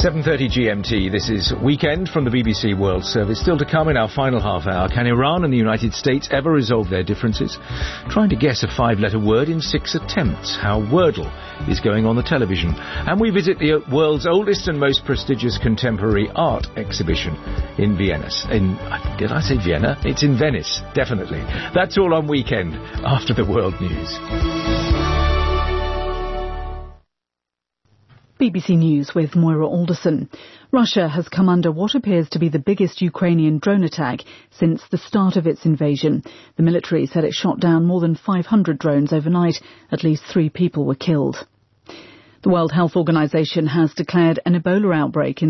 7:30 GMT. This is Weekend from the BBC World Service. Still to come in our final half hour. Can Iran and the United States ever resolve their differences? Trying to guess a 5-letter word in 6 attempts. How Wordle is going on the television. And we visit the world's oldest and most prestigious contemporary art exhibition in Vienna. Did I say Vienna? It's in Venice, definitely. That's all on Weekend after the world news. BBC News with Moira Alderson. Russia has come under what appears to be the biggest Ukrainian drone attack since the start of its invasion. The military said it shot down more than 500 drones overnight. At least 3 people were killed. The World Health Organization has declared an Ebola outbreak in